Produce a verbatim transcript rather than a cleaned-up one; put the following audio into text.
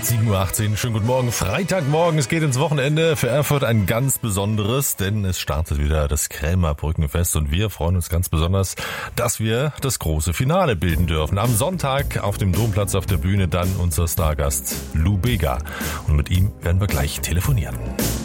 sieben Uhr achtzehn, schönen guten Morgen. Freitagmorgen, es geht ins Wochenende. Für Erfurt ein ganz besonderes, denn es startet wieder das Krämerbrückenfest und wir freuen uns ganz besonders, dass wir das große Finale bilden dürfen. Am Sonntag auf dem Domplatz auf der Bühne dann unser Stargast Lou Bega und mit ihm werden wir gleich telefonieren.